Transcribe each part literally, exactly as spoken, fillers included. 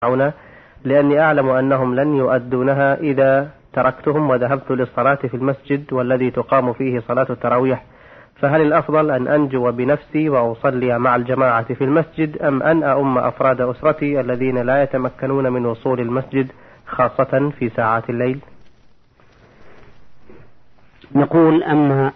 يسمعون، لأني أعلم أنهم لن يؤدونها إذا تركتهم وذهبت للصلاة في المسجد والذي تقام فيه صلاة التراويح، فهل الأفضل أن أنجو بنفسي وأصلي مع الجماعة في المسجد، أم أن أؤم أفراد أسرتي الذين لا يتمكنون من وصول المسجد خاصة في ساعات الليل؟ نقول أما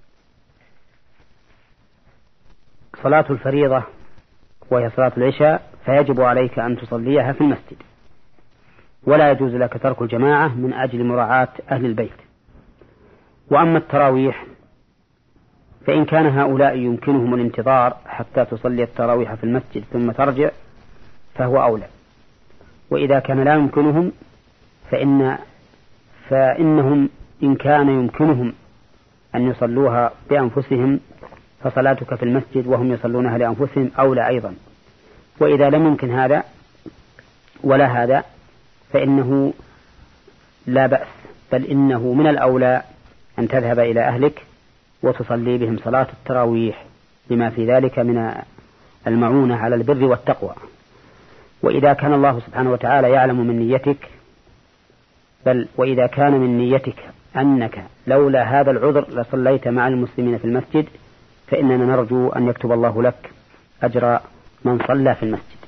صلاة الفريضة وهي صلاة العشاء فيجب عليك أن تصليها في المسجد، ولا يجوز لك ترك الجماعة من أجل مراعاة أهل البيت. وأما التراويح فإن كان هؤلاء يمكنهم الانتظار حتى تصلي التراويح في المسجد ثم ترجع فهو أولى، وإذا كان لا يمكنهم فإن فإنهم إن كان يمكنهم أن يصلوها بأنفسهم فصلاتك في المسجد وهم يصلونها لأنفسهم أولى أيضا. وإذا لم يمكن هذا ولا هذا فإنه لا بأس، بل إنه من الأولى أن تذهب إلى أهلك وتصلي بهم صلاة التراويح لما في ذلك من المعونة على البر والتقوى. وإذا كان الله سبحانه وتعالى يعلم من نيتك، بل وإذا كان من نيتك أنك لولا هذا العذر لصليت مع المسلمين في المسجد فإننا نرجو أن يكتب الله لك أجر من صلى في المسجد.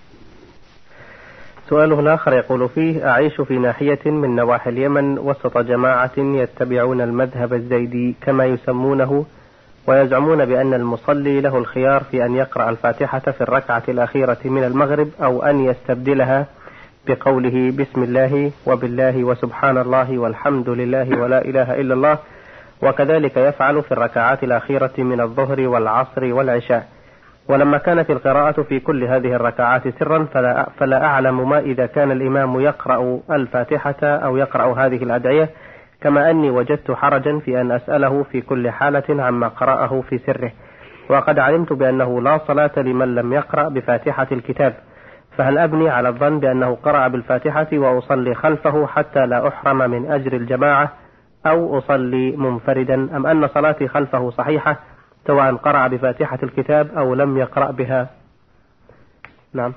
سؤاله الآخر يقول فيه: أعيش في ناحية من نواحي اليمن وسط جماعة يتبعون المذهب الزيدي كما يسمونه، ويزعمون بأن المصلي له الخيار في أن يقرأ الفاتحة في الركعة الأخيرة من المغرب أو أن يستبدلها بقوله بسم الله وبالله وسبحان الله والحمد لله ولا إله إلا الله، وكذلك يفعل في الركعات الأخيرة من الظهر والعصر والعشاء. ولما كانت القراءة في كل هذه الركعات سرا فلا, فلا أعلم ما إذا كان الإمام يقرأ الفاتحة أو يقرأ هذه الأدعية، كما أني وجدت حرجا في أن أسأله في كل حالة عما قرأه في سره، وقد علمت بأنه لا صلاة لمن لم يقرأ بفاتحة الكتاب، فهل أبني على الظن بأنه قرأ بالفاتحة وأصلي خلفه حتى لا أحرم من أجر الجماعة، أو أصلي منفردا، أم أن صلاتي خلفه صحيحة سواء قرأ بفاتحة الكتاب أو لم يقرأ بها؟ نعم.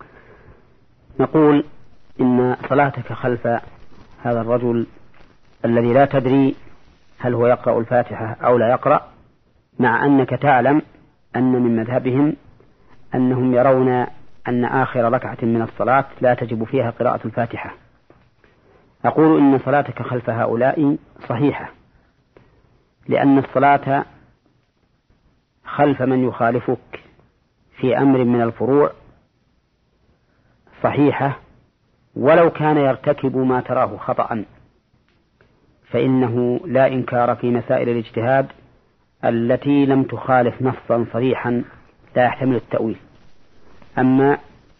نقول إن صلاتك خلف هذا الرجل الذي لا تدري هل هو يقرأ الفاتحة أو لا يقرأ، مع أنك تعلم أن من مذهبهم أنهم يرون أن آخر ركعة من الصلاة لا تجب فيها قراءة الفاتحة. أقول إن صلاتك خلف هؤلاء صحيحة، لأن الصلاة خلف من يخالفك في أمر من الفروع صحيحة، ولو كان يرتكب ما تراه خطأ، فإنه لا إنكار في مسائل الاجتهاد التي لم تخالف نصا صريحا لا يحتمل التأويل. أما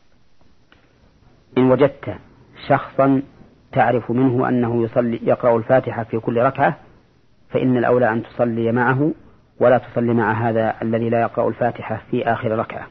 إن وجدت شخصا تعرف منه أنه يصلي يقرأ الفاتحة في كل ركعة فإن الأولى أن تصلي معه ولا تصلي مع هذا الذي لا يقرأ الفاتحة في آخر ركعة.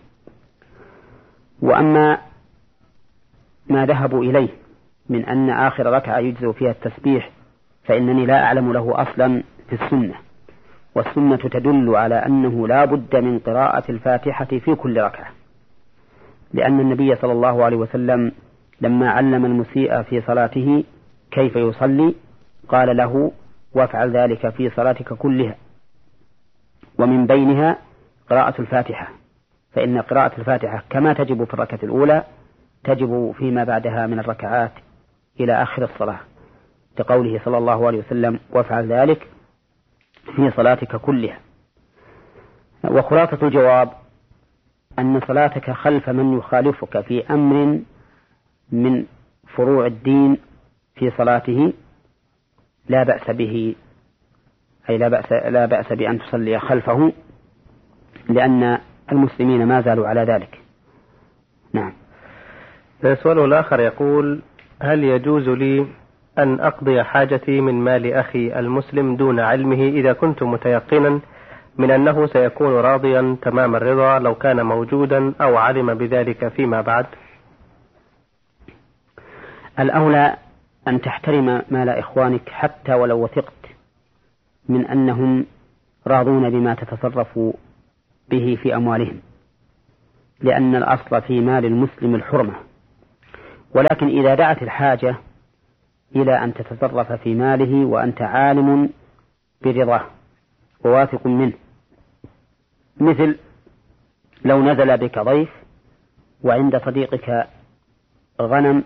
وأما ما ذهبوا إليه من أن آخر ركعة يجزئ فيها التسبيح فإنني لا أعلم له أصلا في السنة، والسنة تدل على أنه لا بد من قراءة الفاتحة في كل ركعة، لأن النبي صلى الله عليه وسلم لما علم المسيء في صلاته كيف يصلي قال له: وافعل ذلك في صلاتك كلها، ومن بينها قراءة الفاتحة، فإن قراءة الفاتحة كما تجب في الركعة الأولى تجب فيما بعدها من الركعات إلى آخر الصلاة، لقوله صلى الله عليه وسلم: وافعل ذلك في صلاتك كلها. وخلاصة الجواب أن صلاتك خلف من يخالفك في أمر من فروع الدين في صلاته لا بأس به، أي لا بأس, لا بأس بأن تصلي خلفه، لأن المسلمين ما زالوا على ذلك. نعم. السؤال الآخر يقول: هل يجوز لي أن أقضي حاجتي من مال أخي المسلم دون علمه إذا كنت متيقنا من أنه سيكون راضيا تمام الرضا لو كان موجودا أو علم بذلك فيما بعد؟ الأولى أن تحترم مال إخوانك حتى ولو وثقت من أنهم راضون بما تتصرف به في أموالهم، لأن الأصل في مال المسلم الحرمة، ولكن إذا دعت الحاجة إلى أن تتصرف في ماله وأنت عالم برضاه وواثق منه، مثل لو نزل بك ضيف وعند صديقك غنم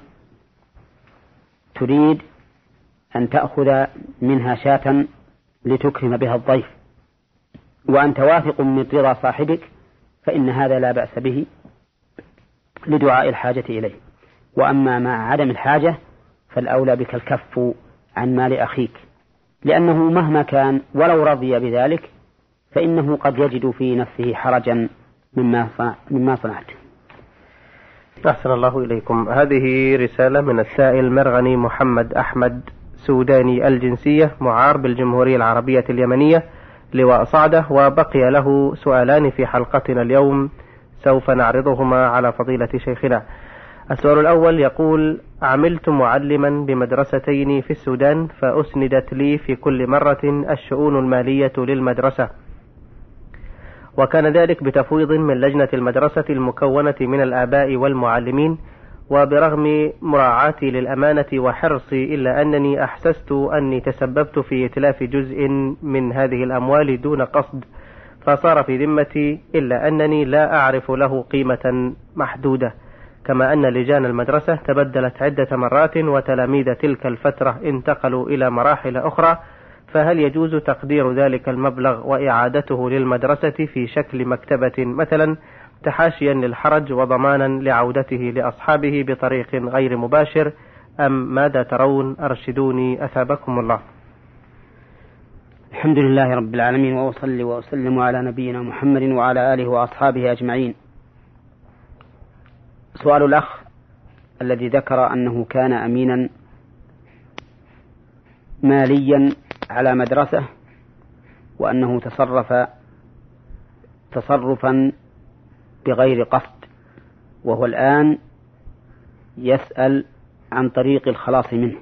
تريد أن تأخذ منها شاة لتكرم بها الضيف وأنت واثق من رضا صاحبك، فإن هذا لا بأس به لدعاء الحاجة إليه. وأما مع عدم الحاجة فالأولى بك الكف عن مال أخيك، لأنه مهما كان ولو رضي بذلك فإنه قد يجد في نفسه حرجا مما مما صنعت. أحسن الله إليكم. هذه رسالة من السائل مرغني محمد أحمد سوداني الجنسية، معار بالجمهورية العربية اليمنية لواء صعدة، وبقي له سؤالان في حلقتنا اليوم سوف نعرضهما على فضيلة شيخنا. السؤال الأول يقول: عملت معلما بمدرستين في السودان، فأسندت لي في كل مرة الشؤون المالية للمدرسة، وكان ذلك بتفويض من لجنة المدرسة المكونة من الآباء والمعلمين، وبرغم مراعاتي للأمانة وحرصي إلا أنني أحسست أني تسببت في إتلاف جزء من هذه الأموال دون قصد، فصار في ذمتي، إلا أنني لا أعرف له قيمة محدودة، كما أن لجان المدرسة تبدلت عدة مرات وتلاميذ تلك الفترة انتقلوا إلى مراحل أخرى، فهل يجوز تقدير ذلك المبلغ وإعادته للمدرسة في شكل مكتبة مثلا، تحاشيا للحرج وضمانا لعودته لأصحابه بطريق غير مباشر، أم ماذا ترون؟ أرشدوني أثابكم الله. الحمد لله رب العالمين، وأصلي وأسلم على نبينا محمد وعلى آله وأصحابه أجمعين. سؤال الأخ الذي ذكر أنه كان أمينا ماليا على مدرسة وأنه تصرف تصرفا بغير قصد، وهو الآن يسأل عن طريق الخلاص منه.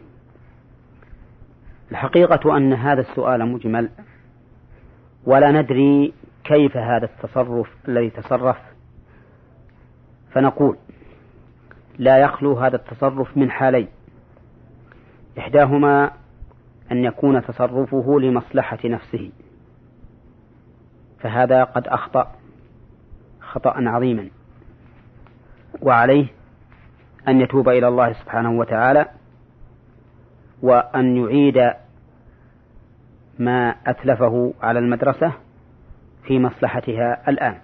الحقيقة أن هذا السؤال مجمل ولا ندري كيف هذا التصرف الذي تصرف، فنقول لا يخلو هذا التصرف من حالين: إحداهما أن يكون تصرفه لمصلحة نفسه، فهذا قد أخطأ خطأ عظيما، وعليه أن يتوب إلى الله سبحانه وتعالى وأن يعيد ما أتلفه على المدرسة في مصلحتها الآن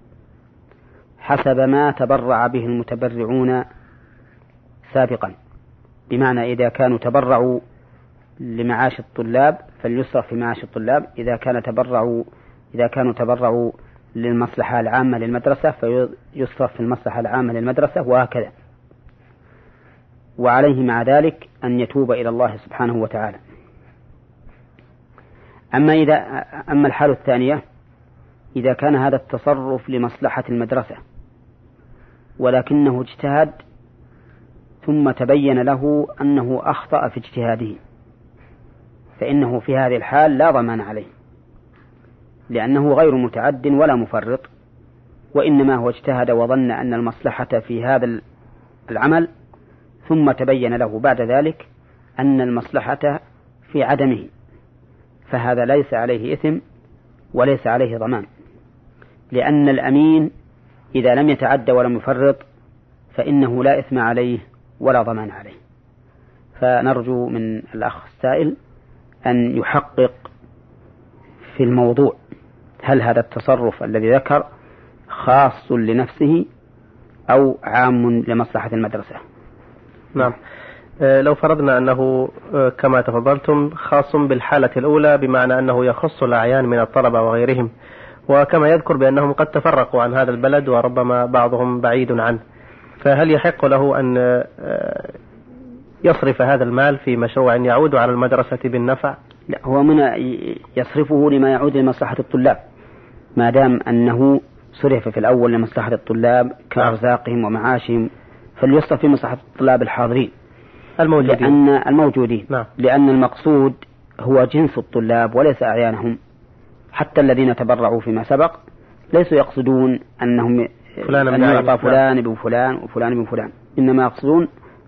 حسب ما تبرع به المتبرعون سابقا، بمعنى إذا كانوا تبرعوا لمعاش الطلاب فليصرف في معاش الطلاب، إذا كان تبرعوا إذا كانوا تبرعوا للمصلحة العامة للمدرسة فيصرف في المصلحة العامة للمدرسة، وهكذا. وعليه مع ذلك أن يتوب إلى الله سبحانه وتعالى. أما إذا أما الحالة الثانية، إذا كان هذا التصرف لمصلحة المدرسة ولكنه اجتهد ثم تبين له أنه أخطأ في اجتهاده، فإنه في هذه الحال لا ضمان عليه، لأنه غير متعد ولا مفرط، وإنما هو اجتهد وظن أن المصلحة في هذا العمل، ثم تبين له بعد ذلك أن المصلحة في عدمه، فهذا ليس عليه إثم وليس عليه ضمان، لأن الأمين إذا لم يتعد ولم يفرط فإنه لا إثم عليه ولا ضمان عليه. فنرجو من الأخ السائل أن يحقق في الموضوع، هل هذا التصرف الذي ذكر خاص لنفسه أو عام لمصلحة المدرسة؟ نعم. لو فرضنا أنه كما تفضلتم خاص بالحالة الأولى، بمعنى أنه يخص الأعيان من الطلبة وغيرهم، وكما يذكر بأنهم قد تفرقوا عن هذا البلد وربما بعضهم بعيد عنه، فهل يحق له أن يصرف هذا المال في مشروع يعود على المدرسة بالنفع؟ لا، هو من يصرفه لما يعود لمصلحة الطلاب، ما دام أنه صرف في الأول لمصلحة الطلاب كأرزاقهم ومعاشهم، فليصرف في مصلحة الطلاب الحاضرين الموجودين، لأن الموجودين نعم. لأن المقصود هو جنس الطلاب وليس أعيانهم. حتى الذين تبرعوا فيما سبق ليسوا يقصدون أنهم أن يعطى فلان ابن فلان وفلان ابن فلان، إنما يقصدون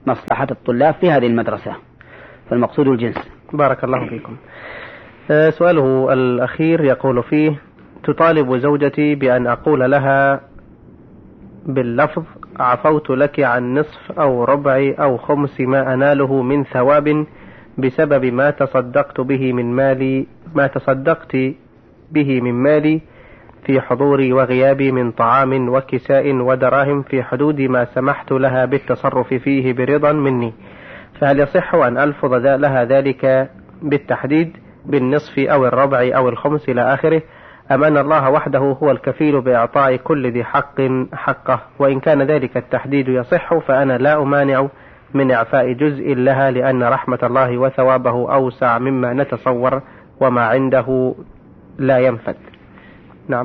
مصلحة الطلاب في هذه المدرسة، فالمقصود الجنس. بارك الله فيكم. سؤاله الأخير يقول فيه: تطالب زوجتي بأن أقول لها باللفظ عفوت لك عن نصف أو ربع أو خمس ما أناله من ثواب بسبب ما تصدقت به من مالي ما تصدقت به من مالي في حضوري وغيابي من طعام وكساء ودراهم في حدود ما سمحت لها بالتصرف فيه برضا مني، فهل يصح أن ألفظ لها ذلك بالتحديد بالنصف أو الربع أو الخمس إلى آخره، أم أن الله وحده هو الكفيل بإعطاء كل ذي حق حقه؟ وإن كان ذلك التحديد يصح فأنا لا أمانع من إعفاء جزء لها، لأن رحمة الله وثوابه أوسع مما نتصور وما عنده لا ينفد. نعم.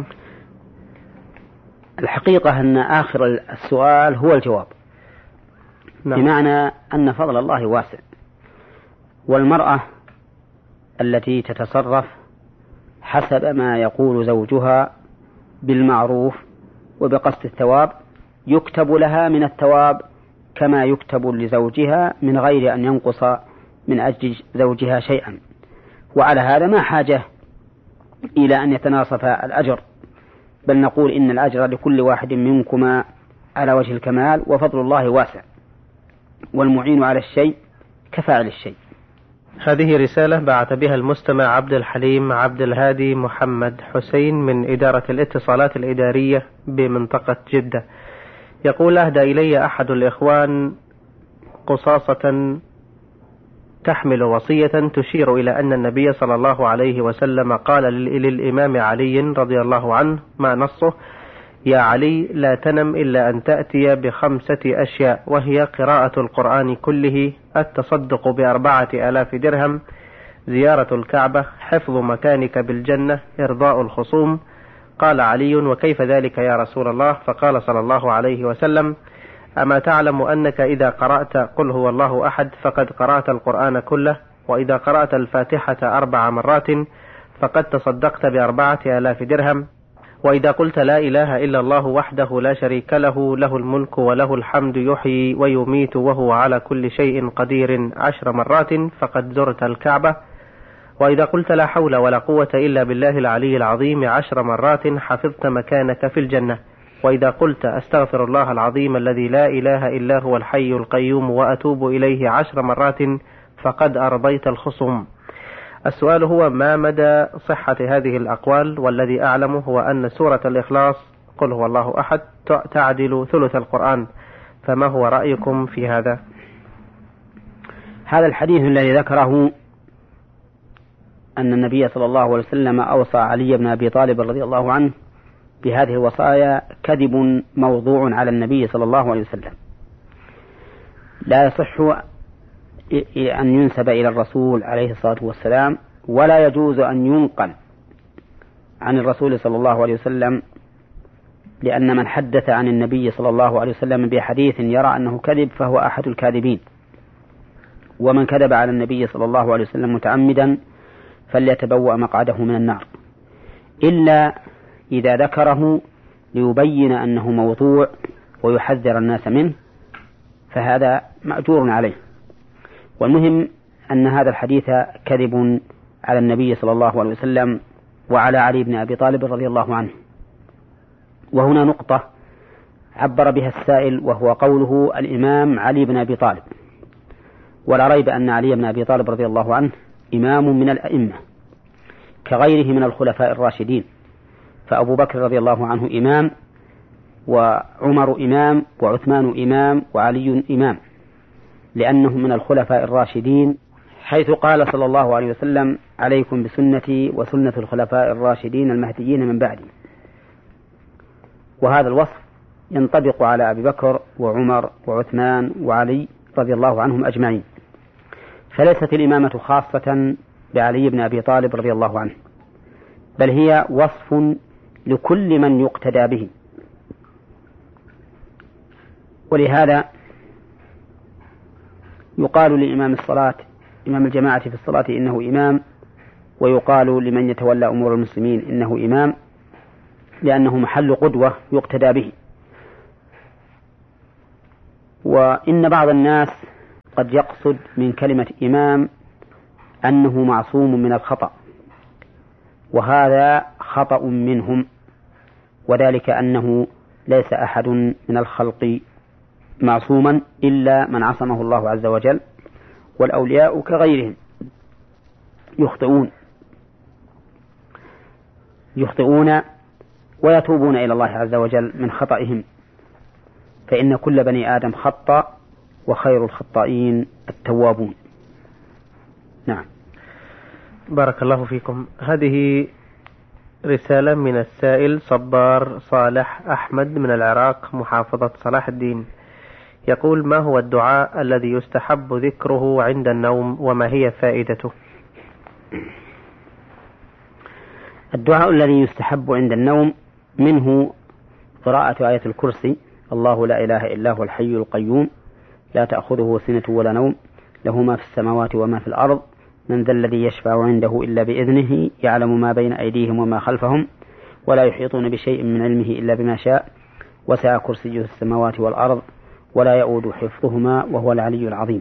الحقيقة أن آخر السؤال هو الجواب. نعم. بمعنى أن فضل الله واسع، والمرأة التي تتصرف حسب ما يقول زوجها بالمعروف وبقصد الثواب يكتب لها من الثواب كما يكتب لزوجها من غير أن ينقص من أجل زوجها شيئا، وعلى هذا ما حاجة إلى أن يتناصف الأجر، بل نقول إن الأجر لكل واحد منكما على وجه الكمال، وفضل الله واسع، والمعين على الشيء كفاعل الشيء. هذه رسالة بعث بها المستمع عبد الحليم عبد الهادي محمد حسين من إدارة الاتصالات الإدارية بمنطقة جدة. يقول: أهدى إلي أحد الإخوان قصاصة تحمل وصية تشير إلى أن النبي صلى الله عليه وسلم قال للإمام علي رضي الله عنه ما نصه: يا علي لا تنم إلا أن تأتي بخمسة أشياء، وهي قراءة القرآن كله، التصدق بأربعة آلاف درهم، زيارة الكعبة، حفظ مكانك بالجنة، إرضاء الخصوم. قال علي: وكيف ذلك يا رسول الله؟ فقال صلى الله عليه وسلم: أما تعلم أنك إذا قرأت قل هو الله أحد فقد قرأت القرآن كله، وإذا قرأت الفاتحة أربع مرات فقد تصدقت بأربعة آلاف درهم، وإذا قلت لا إله إلا الله وحده لا شريك له له الملك وله الحمد يحيي ويميت وهو على كل شيء قدير عشر مرات فقد زرت الكعبة، وإذا قلت لا حول ولا قوة إلا بالله العلي العظيم عشر مرات حفظت مكانك في الجنة، وإذا قلت أستغفر الله العظيم الذي لا إله إلا هو الحي القيوم وأتوب إليه عشر مرات فقد أرضيت الخصوم. السؤال هو: ما مدى صحة هذه الأقوال؟ والذي أعلمه هو أن سورة الإخلاص قل هو الله أحد تعدل ثلث القرآن، فما هو رأيكم في هذا؟ هذا الحديث الذي ذكره أن النبي صلى الله عليه وسلم أوصى علي بن أبي طالب رضي الله عنه بهذه الوصايا كذب موضوع على النبي صلى الله عليه وسلم، لا يصح أن ينسب إلى الرسول عليه الصلاة والسلام، ولا يجوز أن ينقل عن الرسول صلى الله عليه وسلم، لأن من حدث عن النبي صلى الله عليه وسلم بحديث يرى أنه كذب فهو أحد الكاذبين، ومن كذب على النبي صلى الله عليه وسلم متعمدا فليتبوأ مقعده من النار، إلا إذا ذكره ليبين أنه موضوع ويحذر الناس منه، فهذا مأجور عليه. والمهم أن هذا الحديث كذب على النبي صلى الله عليه وسلم وعلى علي بن أبي طالب رضي الله عنه. وهنا نقطة عبر بها السائل، وهو قوله الإمام علي بن أبي طالب، ولا ريب أن علي بن أبي طالب رضي الله عنه إمام من الأئمة كغيره من الخلفاء الراشدين، فأبو بكر رضي الله عنه إمام، وعمر إمام، وعثمان إمام، وعلي إمام، لأنهم من الخلفاء الراشدين، حيث قال صلى الله عليه وسلم عليكم بسنتي وسنة الخلفاء الراشدين المهديين من بعدي. وهذا الوصف ينطبق على أبي بكر وعمر وعثمان وعلي رضي الله عنهم أجمعين، فليست الإمامة خاصة بعلي بن أبي طالب رضي الله عنه، بل هي وصف لكل من يقتدى به. ولهذا يقال لإمام الصلاة إمام الجماعة في الصلاة إنه إمام، ويقال لمن يتولى أمور المسلمين إنه إمام، لأنه محل قدوة يقتدى به. وإن بعض الناس قد يقصد من كلمة إمام أنه معصوم من الخطأ، وهذا خطأ منهم، وذلك أنه ليس أحد من الخلق معصوما إلا من عصمه الله عز وجل، والأولياء كغيرهم يخطئون يخطئون ويتوبون إلى الله عز وجل من خطئهم، فإن كل بني آدم خطأ وخير الخطائين التوابون. نعم. بارك الله فيكم. هذه رسالة من السائل صبار صالح أحمد من العراق محافظة صلاح الدين، يقول: ما هو الدعاء الذي يستحب ذكره عند النوم وما هي فائدته؟ الدعاء الذي يستحب عند النوم منه قراءة آية الكرسي: الله لا إله إلا هو الحي القيوم لا تأخذه سنة ولا نوم له ما في السماوات وما في الأرض من ذا الذي يشفع عنده إلا بإذنه يعلم ما بين أيديهم وما خلفهم ولا يحيطون بشيء من علمه إلا بما شاء وسع كرسيه السماوات والأرض ولا يؤود حفظهما وهو العلي العظيم.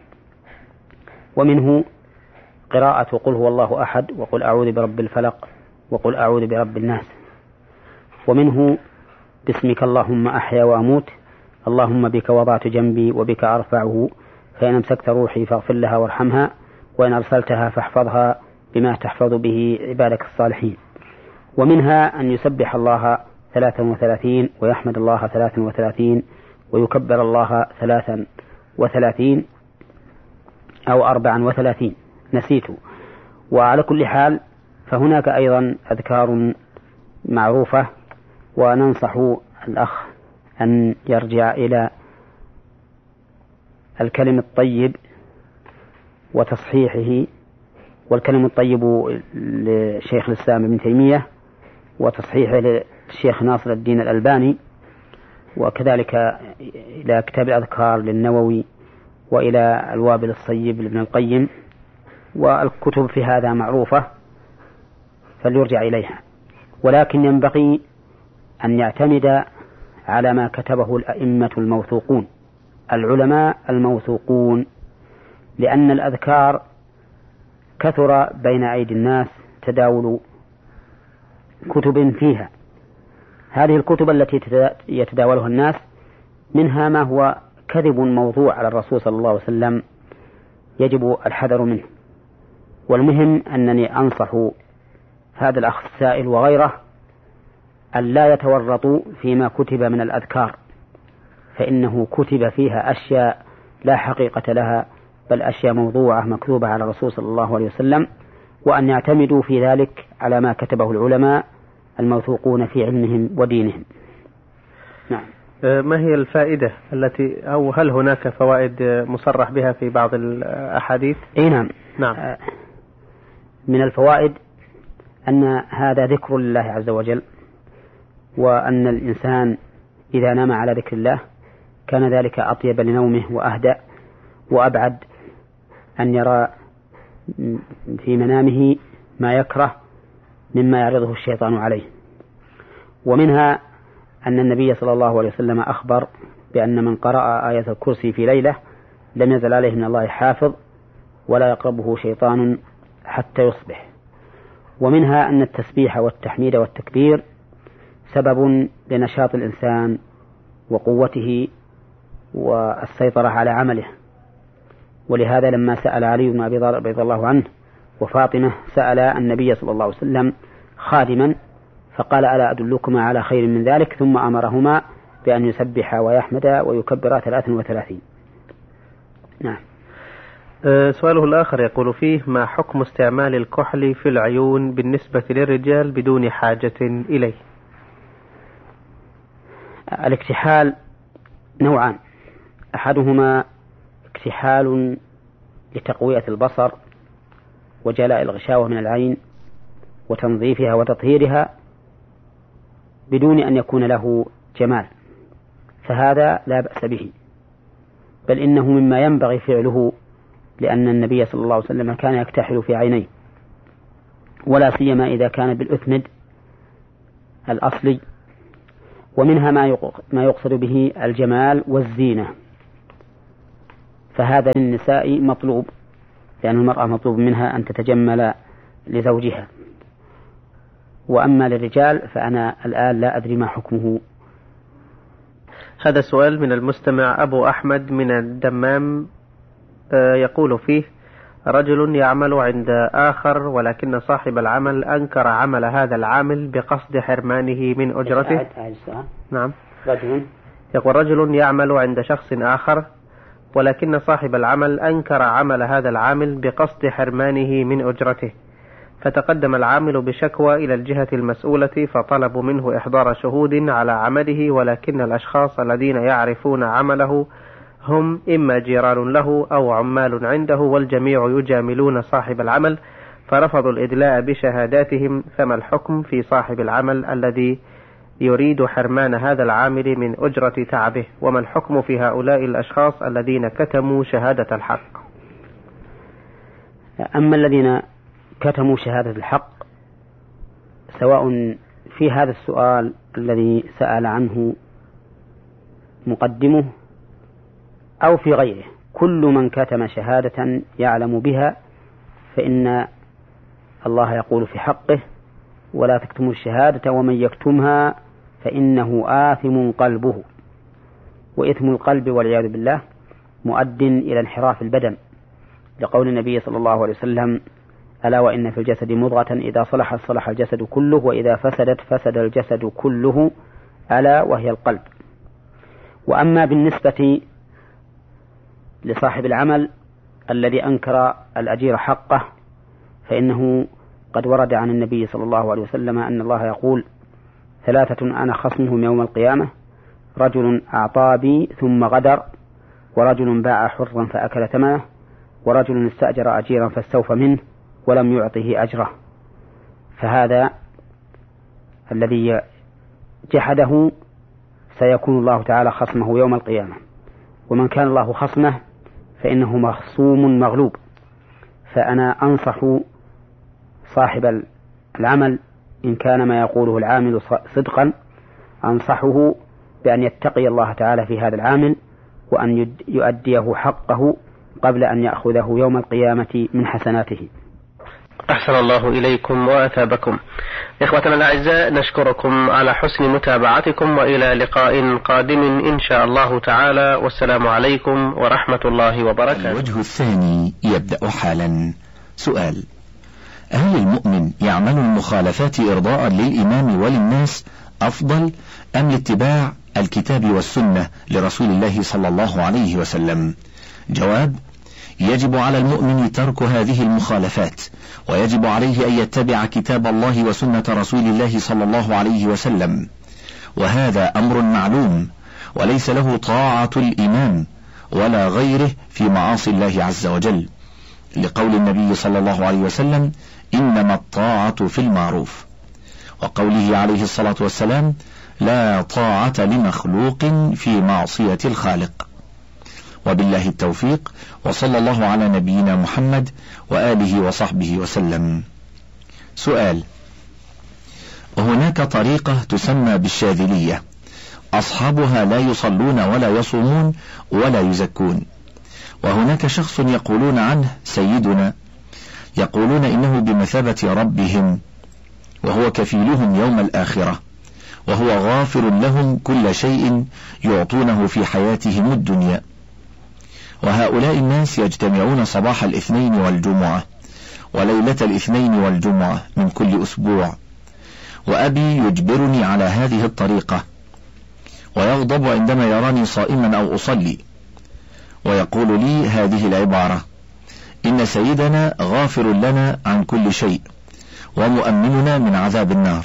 ومنه قراءة قل هو الله أحد وقل أعوذ برب الفلق وقل أعوذ برب الناس. ومنه باسمك اللهم أحيا وأموت اللهم بك وضعت جنبي وبك أرفعه فإن أمسكت روحي فاغفر لها وارحمها وإن أرسلتها فاحفظها بما تحفظ به عبادك الصالحين. ومنها أن يسبح الله ثلاثا وثلاثين ويحمد الله ثلاثا وثلاثين ويكبر الله ثلاثا وثلاثين أو أربعا وثلاثين، نسيت. وعلى كل حال فهناك أيضا أذكار معروفة، وننصح الأخ أن يرجع إلى الكلم الطيب وتصحيحه، والكلم الطيب لشيخ الإسلام ابن تيمية وتصحيحه للشيخ ناصر الدين الألباني، وكذلك إلى كتاب الأذكار للنووي وإلى الوابل الصيب لابن القيم، والكتب في هذا معروفة فليرجع إليها. ولكن ينبغي أن يعتمد على ما كتبه الأئمة الموثوقون العلماء الموثوقون، لأن الأذكار كثر بين أيدي الناس تداول كتب فيها. هذه الكتب التي يتداولها الناس منها ما هو كذب موضوع على الرسول صلى الله عليه وسلم يجب الحذر منه. والمهم أنني أنصح هذا الأخ السائل وغيره أن لا يتورطوا فيما كتب من الأذكار، فإنه كتب فيها أشياء لا حقيقة لها، بل أشياء موضوعة مكتوبة على الرسول صلى الله عليه وسلم، وأن يعتمدوا في ذلك على ما كتبه العلماء الموثوقون في علمهم ودينهم. نعم. ما هي الفائدة التي أو هل هناك فوائد مصرح بها في بعض الأحاديث؟ أي نعم. نعم. من الفوائد أن هذا ذكر لله عز وجل، وأن الإنسان إذا نام على ذكر الله كان ذلك أطيب لنومه وأهدأ وأبعد أن يرى في منامه ما يكره مما يعرضه الشيطان عليه. ومنها أن النبي صلى الله عليه وسلم أخبر بأن من قرأ آية الكرسي في ليلة لم يزل عليه من الله حافظ ولا يقربه شيطان حتى يصبح. ومنها أن التسبيح والتحميد والتكبير سبب لنشاط الإنسان وقوته والسيطرة على عمله. ولهذا لما سأل علي بن أبي طالب رضي الله عنه وفاطمة سأل النبي صلى الله عليه وسلم خادما فقال: ألا أدلكما على خير من ذلك؟ ثم أمرهما بأن يسبحا ويحمدا ويكبرا ثلاثا وثلاثين. نعم. أه سؤاله الآخر يقول فيه: ما حكم استعمال الكحل في العيون بالنسبة للرجال بدون حاجة إليه؟ الاكتحال نوعان: أحدهما اكتحال لتقوية البصر وجلاء الغشاوة من العين وتنظيفها وتطهيرها بدون أن يكون له جمال، فهذا لا بأس به، بل إنه مما ينبغي فعله، لأن النبي صلى الله عليه وسلم كان يكتحل في عينيه، ولا سيما إذا كان بالأثمد الأصلي. ومنها ما يقصد به الجمال والزينة، فهذا للنساء مطلوب، لأن المرأة مطلوب منها أن تتجمل لزوجها. وأما للرجال فأنا الآن لا أدري ما حكمه. هذا سؤال من المستمع أبو أحمد من الدمام، يقول فيه: رجل يعمل عند آخر ولكن صاحب العمل أنكر عمل هذا العامل بقصد حرمانه من أجرته. نعم. رجل يقول: رجل يعمل عند شخص آخر ولكن صاحب العمل أنكر عمل هذا العامل بقصد حرمانه من أجرته، فتقدم العامل بشكوى إلى الجهة المسؤولة فطلبوا منه إحضار شهود على عمله، ولكن الأشخاص الذين يعرفون عمله هم إما جيران له أو عمال عنده، والجميع يجاملون صاحب العمل فرفضوا الإدلاء بشهاداتهم، فما الحكم في صاحب العمل الذي يريد حرمان هذا العامل من أجرة تعبه؟ وما الحكم في هؤلاء الأشخاص الذين كتموا شهادة الحق؟ أما الذين كتموا شهادة الحق، سواء في هذا السؤال الذي سأل عنه مقدمه أو في غيره، كل من كتم شهادة يعلم بها فإن الله يقول في حقه: ولا تكتموا الشهادة ومن يكتمها فإنه آثم قلبه. وإثم القلب والعياذ بالله مؤد إلى انحراف البدن، لقول النبي صلى الله عليه وسلم: ألا وإن في الجسد مضغة إذا صلحت صلح الجسد كله وإذا فسدت فسد الجسد كله، ألا وهي القلب. وأما بالنسبة لصاحب العمل الذي أنكر الأجير حقه، فإنه قد ورد عن النبي صلى الله عليه وسلم أن الله يقول: ثلاثة أنا خصمهم يوم القيامة: رجل أعطى بي ثم غدر، ورجل باع حرا فأكل ثمنه، ورجل استأجر أجيرا فاستوفى منه ولم يعطه أجره. فهذا الذي جحده سيكون الله تعالى خصمه يوم القيامة، ومن كان الله خصمه فإنه مخصوم مغلوب. فأنا أنصح صاحب العمل إن كان ما يقوله العامل صدقا، أنصحه بأن يتقي الله تعالى في هذا العامل، وأن يؤديه حقه قبل أن يأخذه يوم القيامة من حسناته. أحسن الله إليكم وأثابكم. إخوتنا الأعزاء، نشكركم على حسن متابعتكم، وإلى لقاء قادم إن شاء الله تعالى، والسلام عليكم ورحمة الله وبركاته. الوجه الثاني يبدأ حالا. سؤال: هل المؤمن يعمل المخالفات إرضاء للإمام وللناس أفضل أم لاتباع الكتاب والسنة لرسول الله صلى الله عليه وسلم؟ جواب: يجب على المؤمن ترك هذه المخالفات، ويجب عليه أن يتبع كتاب الله وسنة رسول الله صلى الله عليه وسلم، وهذا أمر معلوم، وليس له طاعة الإمام ولا غيره في معاصي الله عز وجل، لقول النبي صلى الله عليه وسلم: إنما الطاعة في المعروف، وقوله عليه الصلاة والسلام: لا طاعة لمخلوق في معصية الخالق. وبالله التوفيق، وصلى الله على نبينا محمد وآله وصحبه وسلم. سؤال: هناك طريقة تسمى بالشاذلية، أصحابها لا يصلون ولا يصومون ولا يزكون، وهناك شخص يقولون عنه سيدنا، يقولون إنه بمثابة ربهم، وهو كفيلهم يوم الآخرة، وهو غافر لهم كل شيء يعطونه في حياتهم الدنيا. وهؤلاء الناس يجتمعون صباح الاثنين والجمعة وليلة الاثنين والجمعة من كل أسبوع، وأبي يجبرني على هذه الطريقة، ويغضب عندما يراني صائما أو أصلي، ويقول لي هذه العبارة: إن سيدنا غافر لنا عن كل شيء ومؤمننا من عذاب النار،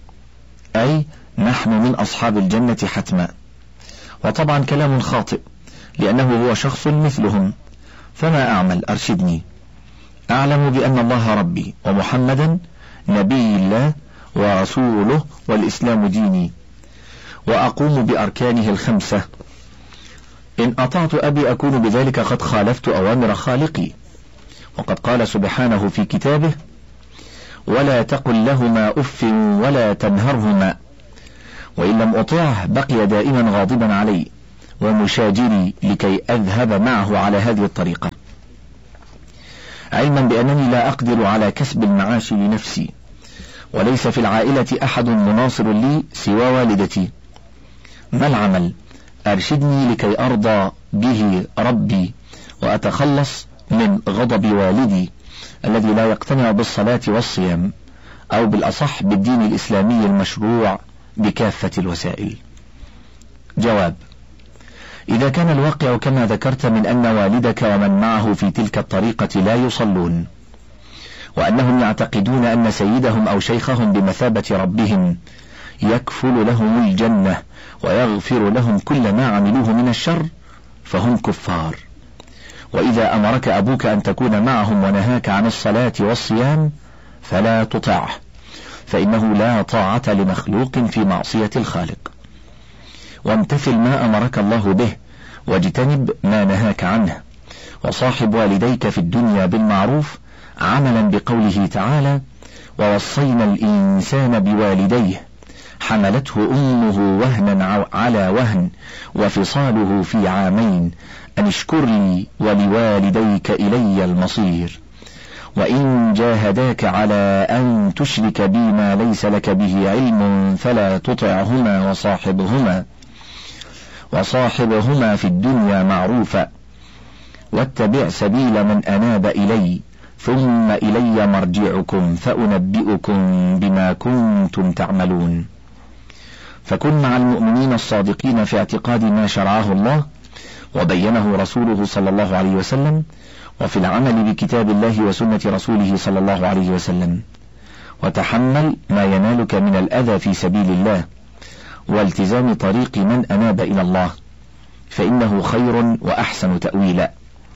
أي نحن من أصحاب الجنة حتما. وطبعا كلام خاطئ، لأنه هو شخص مثلهم، فما أعمل؟ أرشدني. أعلم بأن الله ربي ومحمدا نبي الله ورسوله والإسلام ديني، وأقوم بأركانه الخمسة. إن أطعت أبي أكون بذلك قد خالفت أوامر خالقي، وقد قال سبحانه في كتابه: ولا تقل لهما أف ولا تنهرهما، وإن لم أطعه بقي دائما غاضبا علي ومشاجري لكي أذهب معه على هذه الطريقة، علما بأنني لا أقدر على كسب المعاش لنفسي، وليس في العائلة أحد مناصر لي سوى والدتي. ما العمل؟ أرشدني لكي أرضى به ربي وأتخلص من غضب والدي الذي لا يقتنع بالصلاة والصيام، أو بالأصح بالدين الإسلامي المشروع بكافة الوسائل. جواب: إذا كان الواقع كما ذكرت من أن والدك ومن معه في تلك الطريقة لا يصلون، وأنهم يعتقدون أن سيدهم أو شيخهم بمثابة ربهم يكفل لهم الجنة ويغفر لهم كل ما عملوه من الشر، فهم كفار. وإذا أمرك أبوك أن تكون معهم ونهاك عن الصلاة والصيام فلا تطعه، فإنه لا طاعة لمخلوق في معصية الخالق. وامتثل ما أمرك الله به، واجتنب ما نهاك عنه، وصاحب والديك في الدنيا بالمعروف، عملا بقوله تعالى: ووصينا الإنسان بوالديه حملته أمه وهنا على وهن وفصاله في عامين أن اشكر لي ولوالديك إلي المصير، وإن جاهداك على أن تشرك بي ما ليس لك به علم فلا تطعهما وصاحبهما وصاحبهما في الدنيا معروفا، واتبع سبيل من أناب إلي ثم إلي مرجعكم فأنبئكم بما كنتم تعملون. فكن مع المؤمنين الصادقين في اعتقاد ما شرعه الله وبينه رسوله صلى الله عليه وسلم، وفي العمل بكتاب الله وسنة رسوله صلى الله عليه وسلم، وتحمل ما ينالك من الأذى في سبيل الله، والتزام طريق من أناب إلى الله، فإنه خير وأحسن تأويلا.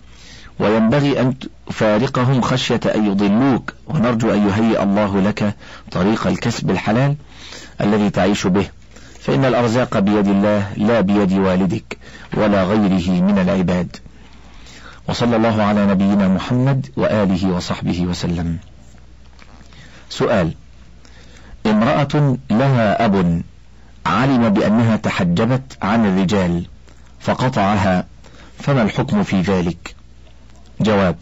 وينبغي أن تفارقهم خشية أن يضلوك، ونرجو أن يهيئ الله لك طريق الكسب الحلال الذي تعيش به، فإن الأرزاق بيد الله لا بيد والدك ولا غيره من العباد. وصلى الله على نبينا محمد وآله وصحبه وسلم. سؤال: امرأة لها أب علم بأنها تحجبت عن الرجال فقطعها، فما الحكم في ذلك؟ جواب: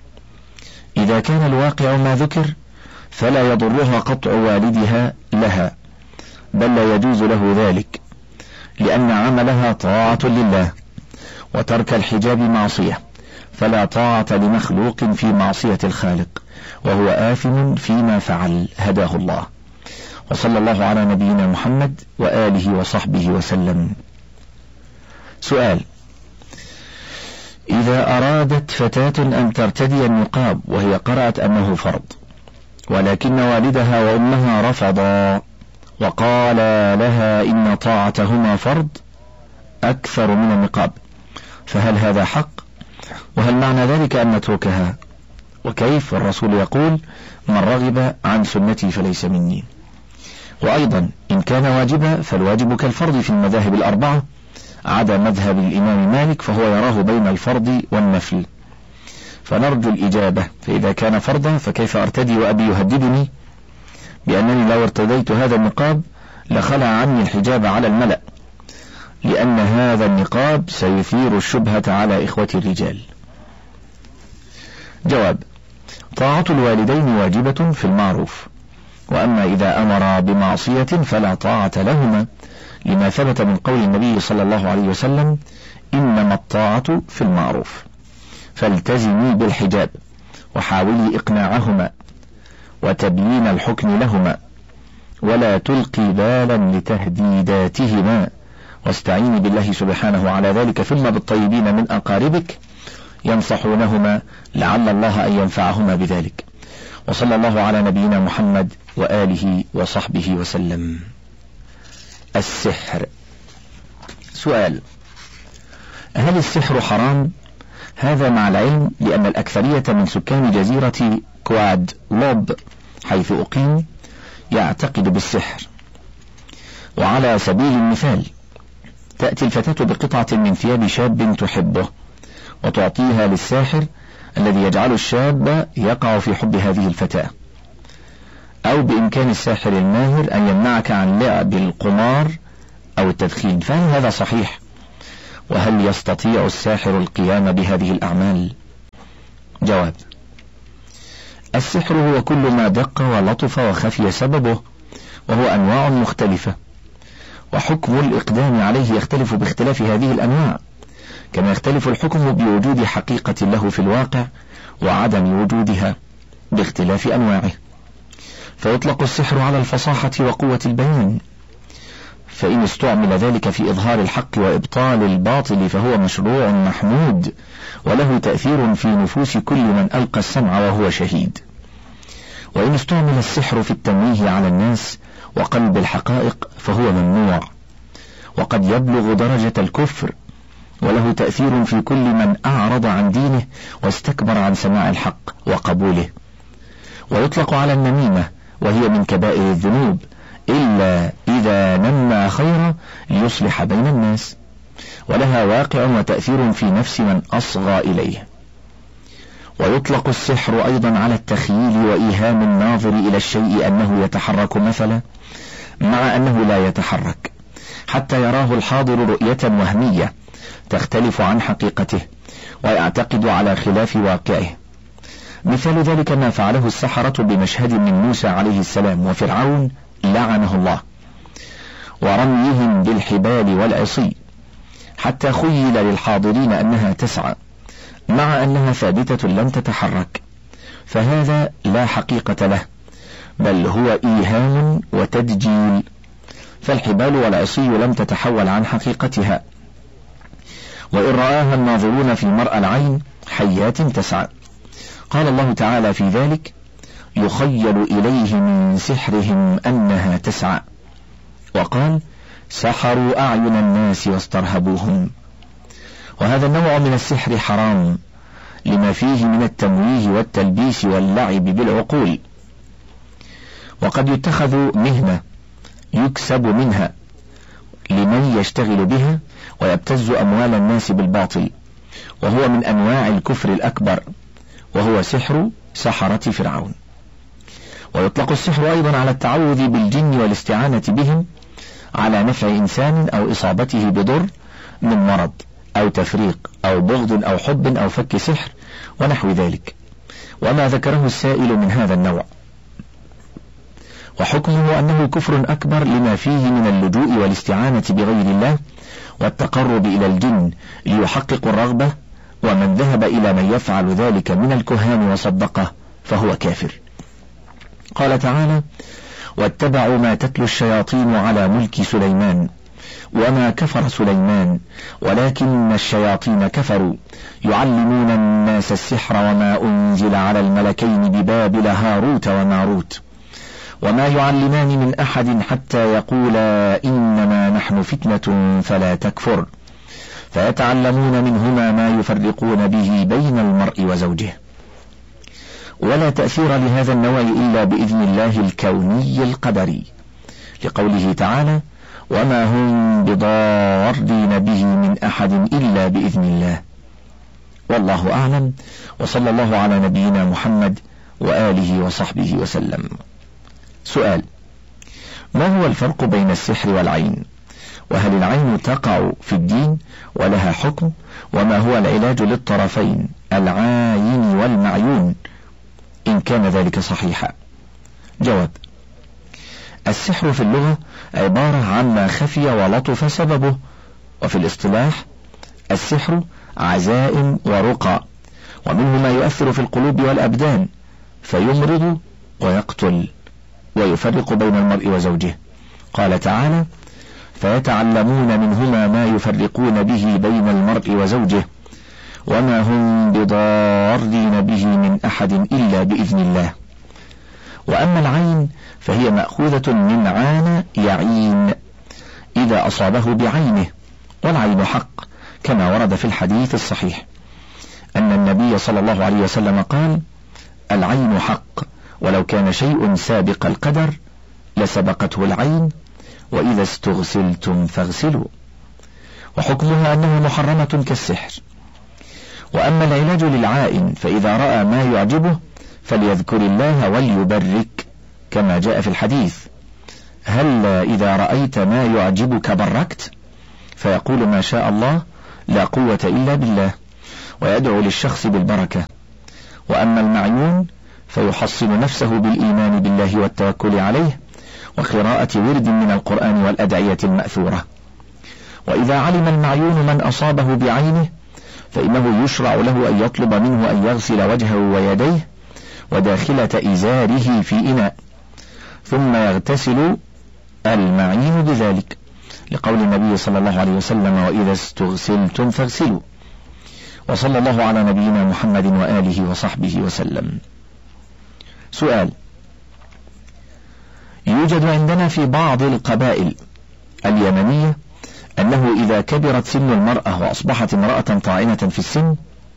إذا كان الواقع ما ذكر فلا يضرها قطع والدها لها، بل لا يجوز له ذلك، لأن عملها طاعة لله، وترك الحجاب معصية، فلا طاعة لمخلوق في معصية الخالق، وهو آثم فيما فعل، هداه الله. وصلى الله على نبينا محمد وآله وصحبه وسلم. سؤال: إذا أرادت فتاة أن ترتدي النقاب وهي قرأت أنه فرض، ولكن والدها وأمها رفضا وقالا لها إن طاعتهما فرض أكثر من النقاب، فهل هذا حق؟ وهل معنى ذلك أن نتركها؟ وكيف؟ الرسول يقول: من رغب عن سنتي فليس مني. وأيضا إن كان واجبا فالواجب كالفرض في المذاهب الأربعة عدا مذهب الإمام مالك، فهو يراه بين الفرض والنفل، فنرجو الإجابة. فإذا كان فرضا فكيف أرتدي وأبي يهددني بأنني لو ارتديت هذا النقاب لخلع عني الحجاب على الملأ، لأن هذا النقاب سيثير الشبهة على إخوة الرجال. جواب: طاعة الوالدين واجبة في المعروف، وأما إذا أمر بمعصية فلا طاعة لهما، لما ثبت من قول النبي صلى الله عليه وسلم: إنما الطاعة في المعروف. فالتزمي بالحجاب، وحاولي إقناعهما وتبيين الحكم لهما، ولا تلقي بالا لتهديداتهما، واستعيني بالله سبحانه على ذلك، ثم بالطيبين من أقاربك ينصحونهما لعل الله أن ينفعهما بذلك. وصلى الله على نبينا محمد وآله وصحبه وسلم. السحر. سؤال: هل السحر حرام؟ هذا مع العلم بأن الأكثرية من سكان جزيرة كواد لوب حيث أقيم يعتقد بالسحر. وعلى سبيل المثال تأتي الفتاة بقطعة من ثياب شاب تحبه وتعطيها للساحر الذي يجعل الشاب يقع في حب هذه الفتاة، أو بإمكان الساحر الماهر أن يمنعك عن لعب القمار أو التدخين، فهل هذا صحيح؟ وهل يستطيع الساحر القيام بهذه الأعمال؟ جواب: السحر هو كل ما دق ولطف وخفي سببه، وهو أنواع مختلفة، وحكم الإقدام عليه يختلف باختلاف هذه الأنواع، كما يختلف الحكم بوجود حقيقة له في الواقع وعدم وجودها باختلاف أنواعه. فيطلق السحر على الفصاحة وقوة البيان، فإن استعمل ذلك في إظهار الحق وإبطال الباطل فهو مشروع محمود، وله تأثير في نفوس كل من ألقى السمع وهو شهيد. وإن استعمل السحر في التمويه على الناس وقلب الحقائق فهو ممنوع، وقد يبلغ درجة الكفر، وله تأثير في كل من أعرض عن دينه واستكبر عن سماع الحق وقبوله. ويطلق على النميمة، وهي من كبائر الذنوب إلا إذا نمى خيرا ليصلح بين الناس، ولها واقع وتأثير في نفس من أصغى إليه. ويطلق السحر أيضا على التخييل وإيهام الناظر إلى الشيء أنه يتحرك مثلا، مع أنه لا يتحرك، حتى يراه الحاضر رؤية وهمية تختلف عن حقيقته ويعتقد على خلاف واقعه. مثال ذلك ما فعله السحرة بمشهد من موسى عليه السلام وفرعون لعنه الله، ورميهم بالحبال والعصي، حتى خيل للحاضرين أنها تسعى مع أنها ثابتة لم تتحرك، فهذا لا حقيقة له، بل هو إيهام وتدجيل، فالحبال والعصي لم تتحول عن حقيقتها، وإن رآها الناظرون في مرأى العين حيات تسعى. قال الله تعالى في ذلك: يخيل إليه من سحرهم أنها تسعى، وقال: سحروا أعين الناس واسترهبوهم. وهذا النوع من السحر حرام لما فيه من التمويه والتلبيس واللعب بالعقول، وقد يتخذ مهنة يكسب منها لمن يشتغل بها ويبتز أموال الناس بالباطل، وهو من أنواع الكفر الأكبر، وهو سحر سحرة فرعون. ويطلق السحر أيضا على التعوذ بالجن والاستعانة بهم على نفع إنسان أو إصابته بضر من مرض أو تفريق أو بغض أو حب أو فك سحر ونحو ذلك، وما ذكره السائل من هذا النوع. وحكمه أنه كفر أكبر لما فيه من اللجوء والاستعانة بغير الله والتقرب إلى الجن ليحقق الرغبة، ومن ذهب إلى من يفعل ذلك من الكهان وصدقه فهو كافر. قال تعالى: واتبعوا ما تتلو الشياطين على ملك سليمان وما كفر سليمان ولكن الشياطين كفروا يعلمون الناس السحر وما أنزل على الملكين ببابل هاروت وماروت وما يعلمان من أحد حتى يقولا إنما نحن فتنة فلا تكفر فيتعلمون منهما ما يفرقون به بين المرء وزوجه. ولا تأثير لهذا النوع إلا بإذن الله الكوني القدري، لقوله تعالى: وما هم بضارين به من أحد إلا بإذن الله. والله أعلم، وصلى الله على نبينا محمد وآله وصحبه وسلم. سؤال: ما هو الفرق بين السحر والعين؟ وهل العين تقع في الدين ولها حكم؟ وما هو العلاج للطرفين العاين والمعيون إن كان ذلك صحيحا؟ جواب: السحر في اللغة عبارة عما خفي ولطف سببه، وفي الاصطلاح السحر عزائم ورقى، ومنه ما يؤثر في القلوب والأبدان فيمرض ويقتل ويفرق بين المرء وزوجه. قال تعالى: فيتعلمون منهما ما يفرقون به بين المرء وزوجه وما هم بضارين به من أحد إلا بإذن الله. وأما العين فهي مأخوذة من عان يعين إذا أصابه بعينه، والعين حق كما ورد في الحديث الصحيح أن النبي صلى الله عليه وسلم قال: العين حق، ولو كان شيء سابق القدر لسبقته العين، وإذا استغسلتم فاغسلوا. وحكمها أنه محرمة كالسحر. وأما العلاج للعائن فإذا رأى ما يعجبه فليذكر الله وليبرك، كما جاء في الحديث: هل إذا رأيت ما يعجبك بركت؟ فيقول: ما شاء الله لا قوة إلا بالله، ويدعو للشخص بالبركة. وأما المعيون فيحصن نفسه بالإيمان بالله والتوكل عليه وقراءة ورد من القرآن والأدعية المأثورة. وإذا علم المعيون من أصابه بعينه فإنه يشرع له أن يطلب منه أن يغسل وجهه ويديه وداخلة إزاره في إناء، ثم يغتسل المعين بذلك، لقول النبي صلى الله عليه وسلم: وإذا استغسلتم فاغسلوا. وصلى الله على نبينا محمد وآله وصحبه وسلم. سؤال: يوجد عندنا في بعض القبائل اليمنية أنه إذا كبرت سن المرأة وأصبحت امرأة طاعنة في السن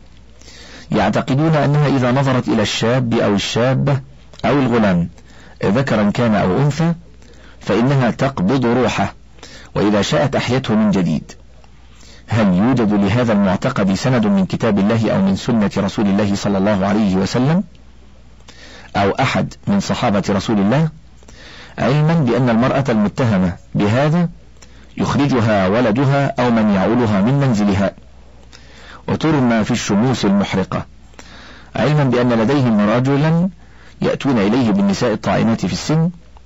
يعتقدون أنها إذا نظرت إلى الشاب أو الشابة أو الغلام ذكرا كان أو أنثى فإنها تقبض روحه، وإذا شاءت أحيته من جديد. هل يوجد لهذا المعتقد سند من كتاب الله أو من سنة رسول الله صلى الله عليه وسلم أو أحد من صحابة رسول الله؟ علما بأن المرأة المتهمة بهذا يخرجها ولدها أو من يعولها من منزلها وترمى في الشموس المحرقة، علما بأن لديهم رجلا يأتون إليه بالنساء الطاعنات في السن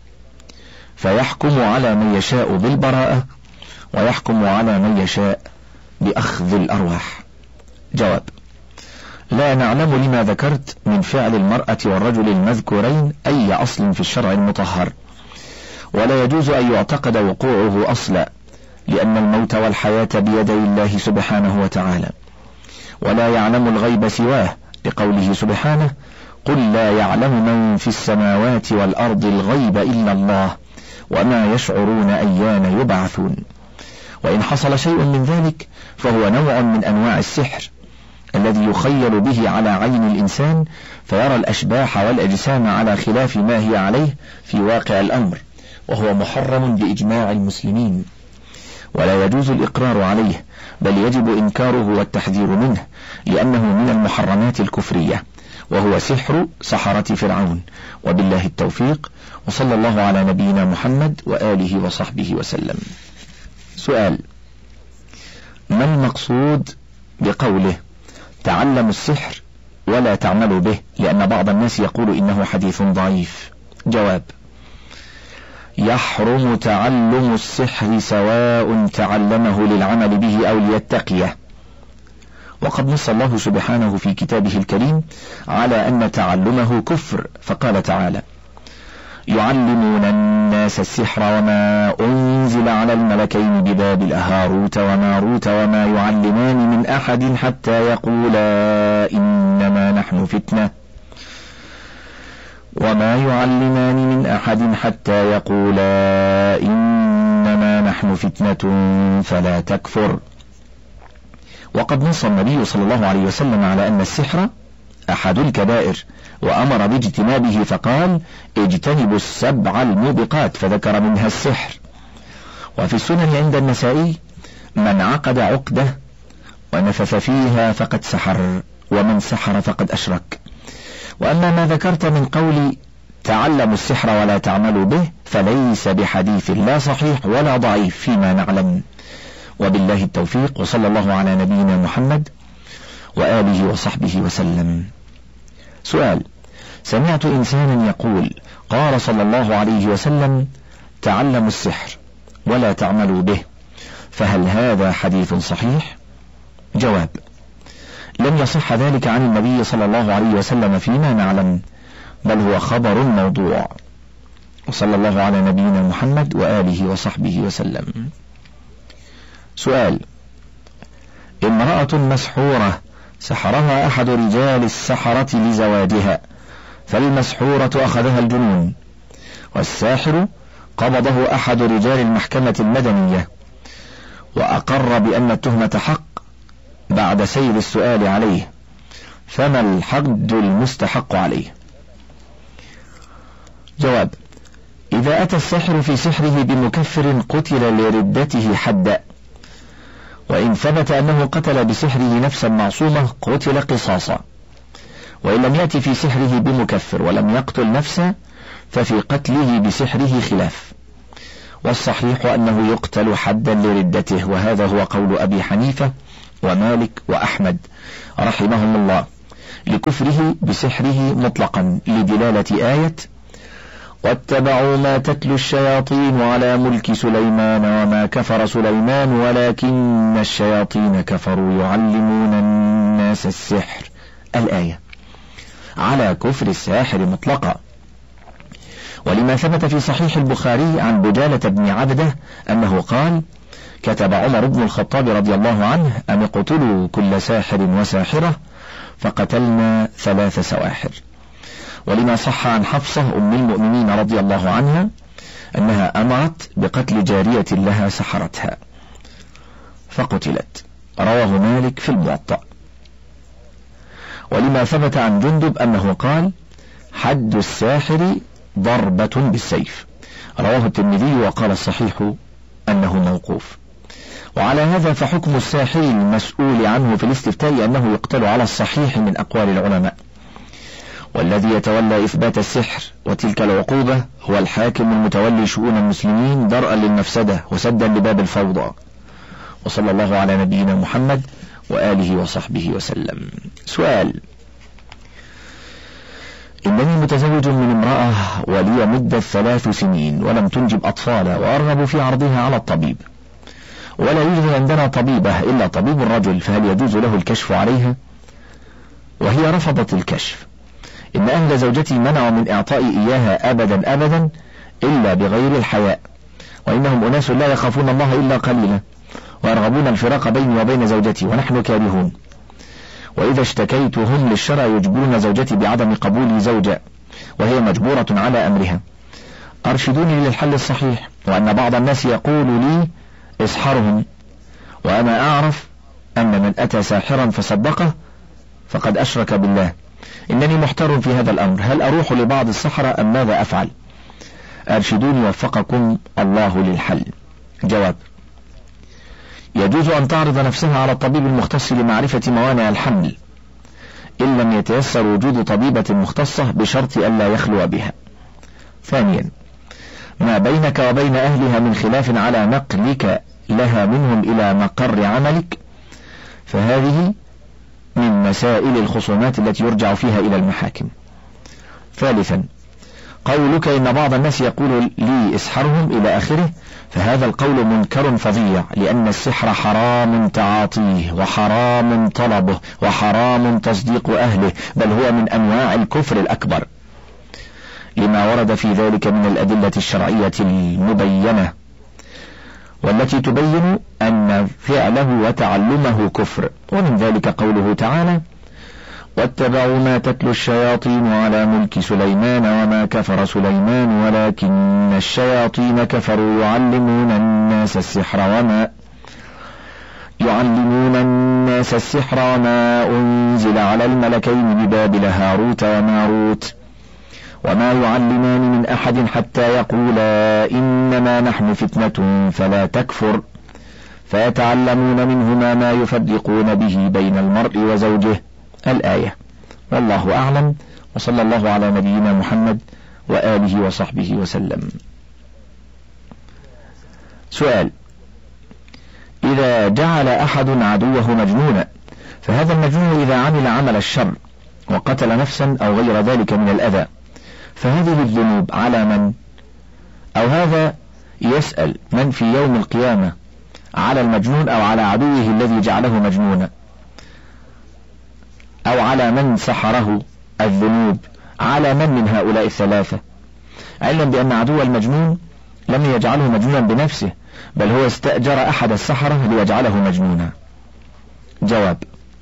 فيحكم على من يشاء بالبراءة ويحكم على من يشاء بأخذ الأرواح. جواب: لا نعلم لما ذكرت من فعل المرأة والرجل المذكورين أي أصل في الشرع المطهر، ولا يجوز أن يعتقد وقوعه أصلا، لأن الموت والحياة بيدي الله سبحانه وتعالى، ولا يعلم الغيب سواه، لقوله سبحانه: قل لا يعلم من في السماوات والأرض الغيب إلا الله وما يشعرون أيان يبعثون. وإن حصل شيء من ذلك فهو نوع من أنواع السحر الذي يخيل به على عين الإنسان فيرى الأشباح والأجسام على خلاف ما هي عليه في واقع الأمر، وهو محرم بإجماع المسلمين، ولا يجوز الإقرار عليه، بل يجب إنكاره والتحذير منه، لأنه من المحرمات الكفرية، وهو سحر سحرة فرعون. وبالله التوفيق، وصلى الله على نبينا محمد وآله وصحبه وسلم. سؤال: ما المقصود بقوله تعلموا السحر ولا تعملوا به؟ لأن بعض الناس يقول إنه حديث ضعيف. جواب: يحرم تعلم السحر سواء تعلمه للعمل به أو ليتقيه، وقد نص الله سبحانه في كتابه الكريم على أن تعلمه كفر، فقال تعالى: يعلمون الناس السحر وما أنزل على الملكين ببابل هاروت وماروت وما يعلمان من أحد حتى يقولا إنما نحن فتنة وما يعلمان من أحد حتى يقولا إنما نحن فتنة فلا تكفر. وقد نص النبي صلى الله عليه وسلم على أن السحر أحد الكبائر، وأمر باجتنابه فقال: اجتنبوا السبع الموبقات، فذكر منها السحر. وفي السنن عند النسائي: من عقد عقدة ونفث فيها فقد سحر، ومن سحر فقد أشرك. وأما ما ذكرت من قول تعلموا السحر ولا تعملوا به فليس بحديث لا صحيح ولا ضعيف فيما نعلم. وبالله التوفيق، وصلى الله على نبينا محمد وآله وصحبه وسلم. سؤال: سمعت إنسانا يقول: قال صلى الله عليه وسلم: تعلموا السحر ولا تعملوا به، فهل هذا حديث صحيح؟ جواب: لم يصح ذلك عن النبي صلى الله عليه وسلم فيما نعلم، بل هو خبر موضوع. وصلى الله على نبينا محمد وآله وصحبه وسلم. سؤال: امرأة مسحورة سحرها أحد رجال السحرة لزواجها، فالمسحورة أخذها الجنون، والساحر قبضه أحد رجال المحكمة المدنية وأقر بأن التهمة حق بعد سير السؤال عليه، فما الحد المستحق عليه؟ جواب: إذا أتى الساحر في سحره بمكفر قتل لردته حدا، وإن ثبت أنه قتل بسحره نفسا معصومة قتل قصاصا، وإن لم يأتي في سحره بمكفر ولم يقتل نفسا ففي قتله بسحره خلاف، والصحيح أنه يقتل حدا لردته، وهذا هو قول أبي حنيفة ومالك وأحمد رحمهم الله لكفره بسحره مطلقا لدلالة آية واتبعوا ما تتلو الشياطين على ملك سليمان وما كفر سليمان ولكن الشياطين كفروا يعلمون الناس السحر الآية على كفر الساحر مطلقا. ولما ثبت في صحيح البخاري عن بجالة بن عبده أنه قال كتب عمر بن الخطاب رضي الله عنه أن اقتلوا كل ساحر وساحرة فقتلنا ثلاث سواحر. ولما صح عن حفصة أم المؤمنين رضي الله عنها أنها أمرت بقتل جارية لها سحرتها فقتلت، رواه مالك في الموطأ. ولما ثبت عن جندب أنه قال حد الساحر ضربة بالسيف، رواه الترمذي وقال الصحيح أنه موقوف. وعلى هذا فحكم الساحر المسؤول عنه في الاستفتاء أنه يقتل على الصحيح من أقوال العلماء، والذي يتولى إثبات السحر وتلك العقوبة هو الحاكم المتولي شؤون المسلمين درءا للمفسدة وسدا لباب الفوضى. وصلى الله على نبينا محمد وآله وصحبه وسلم. سؤال: إنني متزوج من امرأة ولي مدة ثلاث سنين ولم تنجب أطفالا، وأرغب في عرضها على الطبيب، ولا يوجد عندنا طبيبة إلا طبيب الرجل، فهل يجوز له الكشف عليها؟ وهي رفضت الكشف. إن أهل زوجتي منعوا من إعطائي إياها أبدا أبدا إلا بغير الحياء، وإنهم أناس لا يخافون الله إلا قليلا، ويرغبون الفراق بيني وبين زوجتي ونحن كارهون، وإذا اشتكيتهم للشرع يجبرون زوجتي بعدم قبول زوجة وهي مجبورة على أمرها. أرشدوني للحل الصحيح، وأن بعض الناس يقول لي اسحرهم، وأنا أعرف أن من أتى ساحرا فصدقه فقد أشرك بالله. إنني محتار في هذا الأمر، هل أروح لبعض السحرة أم ماذا أفعل؟ أرشدوني وفقكم الله للحل. جواب: يجوز أن تعرض نفسها على الطبيب المختص لمعرفة موانع الحمل إن لم يتيسر وجود طبيبة مختصة بشرط ألا يخلو بها. ثانيا: ما بينك وبين أهلها من خلاف على نقلك لها منهم إلى مقر عملك فهذه من مسائل الخصومات التي يرجع فيها إلى المحاكم. ثالثا: قولك إن بعض الناس يقول لي اسحرهم إلى آخره، فهذا القول منكر فظيع، لأن السحر حرام تعاطيه وحرام طلبه وحرام تصديق أهله، بل هو من أنواع الكفر الأكبر لما ورد في ذلك من الأدلة الشرعية المبينة والتي تبين أن فعله وتعلمه كفر. ومن ذلك قوله تعالى: واتبعوا ما تتلو الشياطين على ملك سليمان وما كفر سليمان ولكن الشياطين كفروا يعلمون الناس السحر وما يعلمون الناس السحر وما أنزل على الملكين ببابل هاروت وماروت وما يعلمان من أحد حتى يقولا إنما نحن فتنة فلا تكفر فيتعلمون منهما ما يفرقون به بين المرء وزوجه. الآية. والله أعلم، وصلى الله على نبينا محمد وآله وصحبه وسلم. سؤال: إذا جعل أحد عدوه مجنونا، فهذا المجنون إذا عمل عمل الشر وقتل نفسا أو غير ذلك من الأذى، فهذه الذنوب على من؟ أو هذا يسأل من في يوم القيامة، على المجنون أو على عدوه الذي جعله مجنونا، أو على من سحره؟ الذنوب على من من هؤلاء الثلاثة؟ علم بأن عدو المجنون لم يجعله مجنونا بنفسه، بل هو استأجر أحد السحرة ليجعله مجنونا. جواب: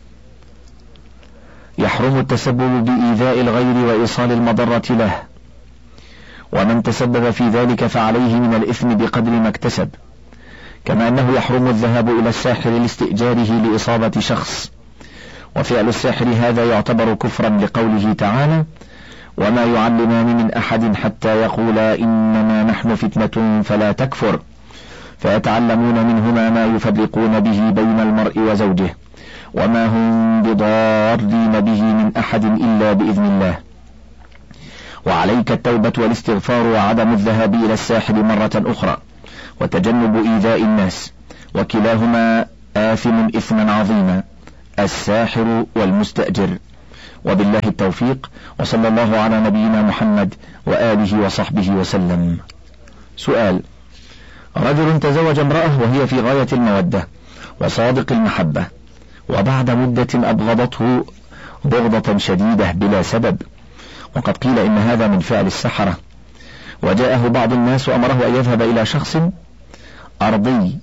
يحرم التسبب بإيذاء الغير وإيصال المضرة له، ومن تسبب في ذلك فعليه من الإثم بقدر ما اكتسب، كما أنه يحرم الذهاب إلى الساحر لاستئجاره لإصابة شخص، وفعل الساحر هذا يعتبر كفرا لقوله تعالى: وما يعلمان من أحد حتى يقولا إنما نحن فتنة فلا تكفر فيتعلمون منهما ما يفرقون به بين المرء وزوجه وما هم بضارين به من أحد إلا بإذن الله. وعليك التوبة والاستغفار وعدم الذهاب إلى الساحر مرة أخرى وتجنب إيذاء الناس، وكلاهما آثم إثما عظيما الساحر والمستأجر. وبالله التوفيق، وصلى الله على نبينا محمد وآله وصحبه وسلم. سؤال: رجل تزوج امرأة وهي في غاية المودة وصادق المحبة، وبعد مدة أبغضته بغضة شديدة بلا سبب، وقد قيل إن هذا من فعل السحرة، وجاءه بعض الناس وأمره أن يذهب إلى شخص أرضي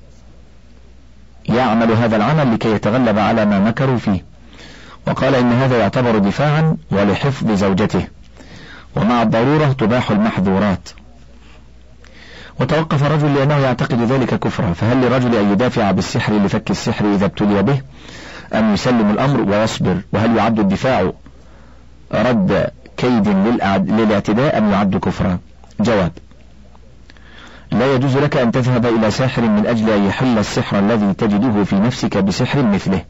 يعمل هذا العمل لكي يتغلب على ما مكروا فيه، وقال إن هذا يعتبر دفاعا ولحفظ زوجته، ومع الضرورة تباح المحظورات. وتوقف رجل لأنه يعتقد ذلك كفرا، فهل لرجل أن يدافع بالسحر لفك السحر إذا ابتلي به، أم يسلم الأمر ويصبر؟ وهل يعد الدفاع رد كيد للاعتداء أم يعد كفرا؟ جواب: لا يجوز لك أن تذهب إلى ساحر من أجل أن يحل السحر الذي تجده في نفسك بسحر مثله،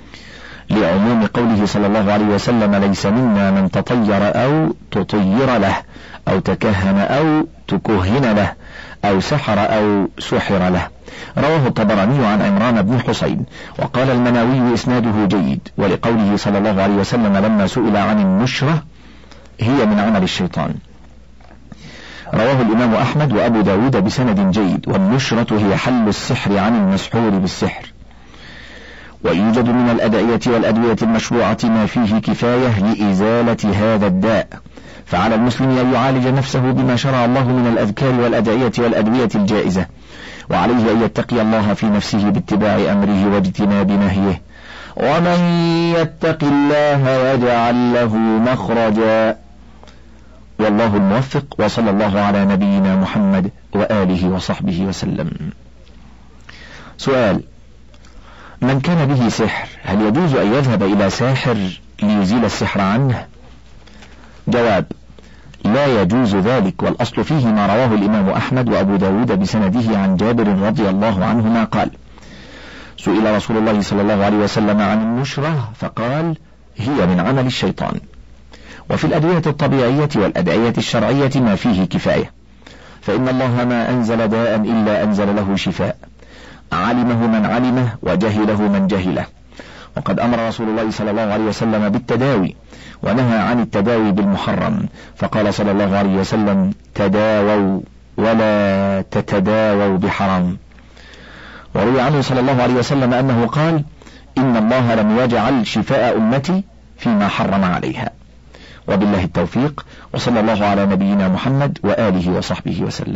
لعموم قوله صلى الله عليه وسلم: ليس منا من تطير أو تطير له أو تكهن أو تكهن له أو سحر أو سحر له. رواه الطبراني عن عمران بن حسين، وقال المناوي إسناده جيد، ولقوله صلى الله عليه وسلم لما سئل عن النشرة: هي من عمل الشيطان. رواه الإمام أحمد وأبو داود بسند جيد. والنشرة هي حل السحر عن المسحور بالسحر. ويوجد من الأدعية والأدوية المشروعة ما فيه كفاية لإزالة هذا الداء، فعلى المسلم أن يعالج نفسه بما شرع الله من الأذكار والأدعية والأدوية الجائزة، وعليه أن يتقي الله في نفسه باتباع أمره واجتناب نهيه. ومن يتق الله يجعل له مخرجا. والله الموفق، وصلى الله على نبينا محمد وآله وصحبه وسلم. سؤال: من كان به سحر هل يجوز أن يذهب إلى ساحر ليزيل السحر عنه؟ جواب: لا يجوز ذلك، والأصل فيه ما رواه الإمام أحمد وأبو داود بسنده عن جابر رضي الله عنهما قال: سئل رسول الله صلى الله عليه وسلم عن النشرة فقال: هي من عمل الشيطان. وفي الأدوية الطبيعية والأدعية الشرعية ما فيه كفاية، فإن الله ما أنزل داء إلا أنزل له شفاء، علمه من علمه وجهله من جهله. وقد أمر رسول الله صلى الله عليه وسلم بالتداوي، ونهى عن التداوي بالمحرم، فقال صلى الله عليه وسلم: تداووا ولا تتداووا بحرام. وروي عنه صلى الله عليه وسلم أنه قال: إن الله لم يجعل شفاء أمتي فيما حرم عليها. وبالله التوفيق، وصلى الله على نبينا محمد وآله وصحبه وسلم.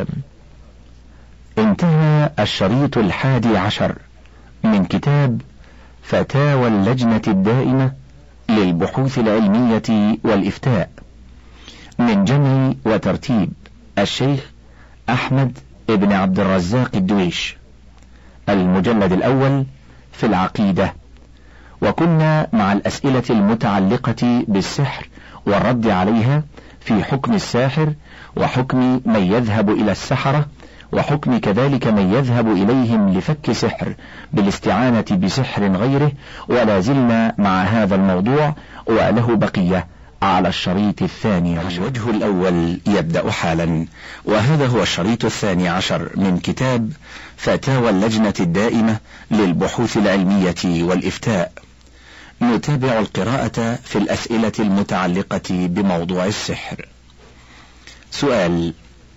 انتهى الشريط الحادي عشر من كتاب فتاوى اللجنة الدائمة للبحوث العلمية والإفتاء، من جمع وترتيب الشيخ أحمد ابن عبد الرزاق الدويش، المجلد الأول في العقيدة. وكنا مع الأسئلة المتعلقة بالسحر والرد عليها في حكم الساحر، وحكم من يذهب إلى السحرة، وحكم كذلك من يذهب إليهم لفك سحر بالاستعانة بسحر غيره، ولا زلنا مع هذا الموضوع وله بقية على الشريط الثاني عشر. الوجه الأول يبدأ حالا، وهذا هو الشريط الثاني عشر من كتاب فتاوى اللجنة الدائمة للبحوث العلمية والإفتاء. نتابع القراءة في الأسئلة المتعلقة بموضوع السحر. سؤال: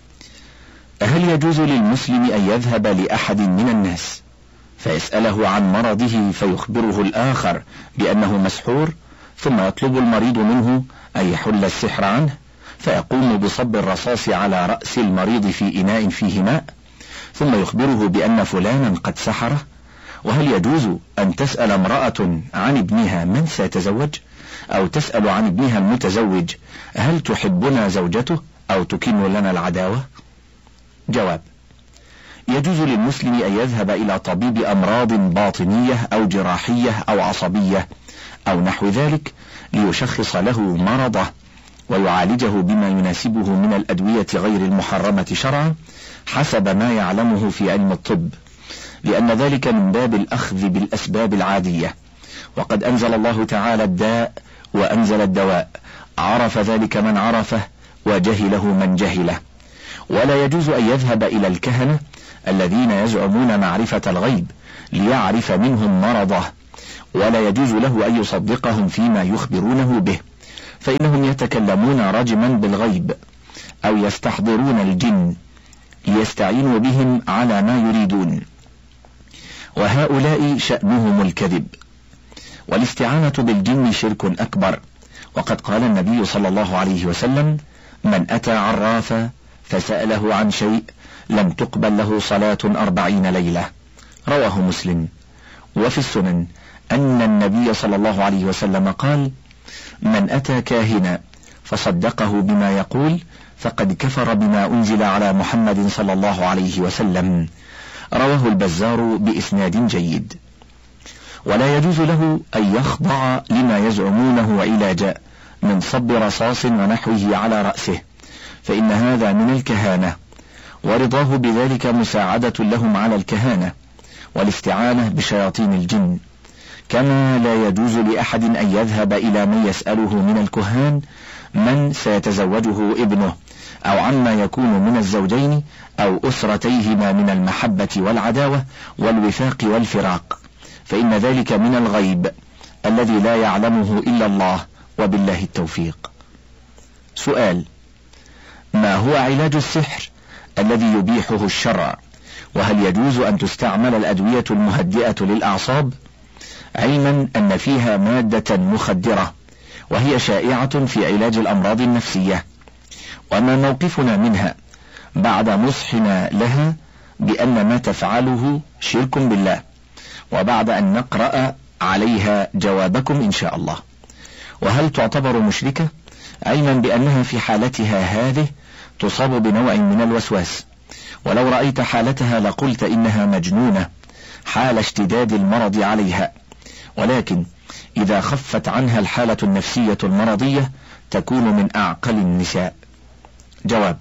هل يجوز للمسلم أن يذهب لأحد من الناس فيسأله عن مرضه فيخبره الآخر بأنه مسحور، ثم يطلب المريض منه أن يحل السحر عنه، فيقوم بصب الرصاص على رأس المريض في إناء فيه ماء، ثم يخبره بأن فلانا قد سحره؟ وهل يجوز أن تسأل امرأة عن ابنها من سيتزوج، أو تسأل عن ابنها المتزوج هل تحبنا زوجته أو تكن لنا العداوة؟ جواب: يجوز للمسلم أن يذهب إلى طبيب أمراض باطنية أو جراحية أو عصبية أو نحو ذلك ليشخص له مرضه ويعالجه بما يناسبه من الأدوية غير المحرمة شرعا حسب ما يعلمه في علم الطب، لأن ذلك من باب الأخذ بالأسباب العادية. وقد أنزل الله تعالى الداء وأنزل الدواء، عرف ذلك من عرفه وجهله من جهله. ولا يجوز أن يذهب إلى الكهنة الذين يزعمون معرفة الغيب ليعرف منهم مرضه، ولا يجوز له أن يصدقهم فيما يخبرونه به، فإنهم يتكلمون رجما بالغيب أو يستحضرون الجن ليستعينوا بهم على ما يريدون، وهؤلاء شأنهم الكذب. والاستعانة بالجن شرك أكبر، وقد قال النبي صلى الله عليه وسلم: من أتى عرافا فسأله عن شيء لم تقبل له صلاة أربعين ليلة، رواه مسلم. وفي السنن أن النبي صلى الله عليه وسلم قال: من أتى كاهنا فصدقه بما يقول فقد كفر بما أنزل على محمد صلى الله عليه وسلم، رواه البزار بإسناد جيد. ولا يجوز له أن يخضع لما يزعمونه علاجا من صب رصاص ونحوه على رأسه، فإن هذا من الكهانة، ورضاه بذلك مساعدة لهم على الكهانة والاستعانة بشياطين الجن. كما لا يجوز لأحد أن يذهب إلى من يسأله من الكهان من سيتزوجه ابنه، أو عما يكون من الزوجين أو أسرتيهما من المحبة والعداوة والوفاق والفراق، فإن ذلك من الغيب الذي لا يعلمه إلا الله، وبالله التوفيق. سؤال: ما هو علاج السحر الذي يبيحه الشرع؟ وهل يجوز أن تستعمل الأدوية المهدئة للأعصاب؟ علما أن فيها مادة مخدرة، وهي شائعة في علاج الأمراض النفسية، وما موقفنا منها بعد نصحنا لها بأن ما تفعله شرك بالله، وبعد أن نقرأ عليها جوابكم إن شاء الله. وهل تعتبر مشركة؟ علما بأنها في حالتها هذه تصاب بنوع من الوسواس، ولو رأيت حالتها لقلت إنها مجنونة حال اشتداد المرض عليها، ولكن إذا خفت عنها الحالة النفسية المرضية تكون من أعقل النساء. جواب: